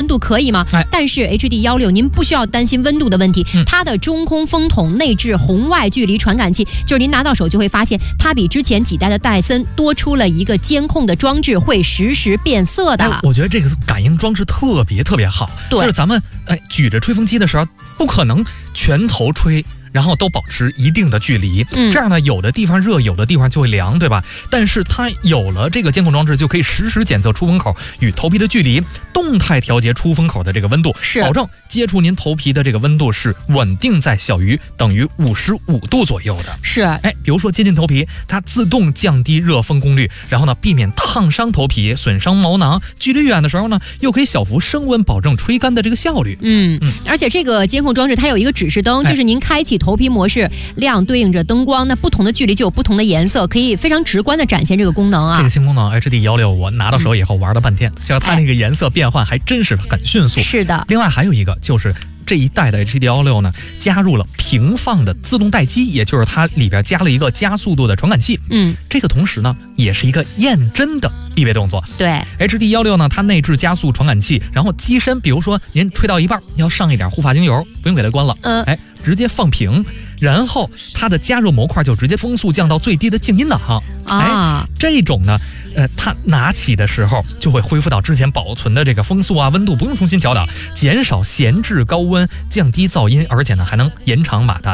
度可以吗？但是 HD16您不需要担心温度的问题，它的中空风筒内置红外距离传感器，就是您拿到手就会发现它比之前几代的戴森多出了一个监控的装置，会实时变色的。 我觉得这个感应装置特别好，就是咱们举着吹风机的时候，不可能全头吹，然后都保持一定的距离，这样呢，有的地方热，有的地方就会凉，对吧？但是它有了这个监控装置，就可以实时检测出风口与头皮的距离，动态调节出风口的这个温度，保证接触您头皮的这个温度是稳定在小于等于55度左右的。 是， 比如说接近头皮，它自动降低热风功率，然后呢，避免烫伤头皮、损伤毛囊。距离远的时候呢，又可以小幅升温，保证吹干的这个效率。 而且这个监控装置它有一个指示灯，就是您开启头皮模式，亮对应着灯光，那不同的距离就有不同的颜色，可以非常直观的展现这个功能啊。 这个新功能 HD16我拿到手以后玩了半天，就是它那个颜色变换还真是很迅速。 是的。 另外还有一个就是这一代的 HD16呢，加入了平放的自动待机，也就是它里边加了一个加速度的传感器。这个同时呢，也是一个验真的必备动作。 对 ，HD16呢，它内置加速传感器，然后机身，比如说您吹到一半要上一点护发精油，不用给它关了，直接放平，然后它的加热模块就直接风速降到最低的静音档。这种呢，它拿起的时候就会恢复到之前保存的这个风速啊、温度，不用重新调导，减少闲置高温，降低噪音，而且呢还能延长马达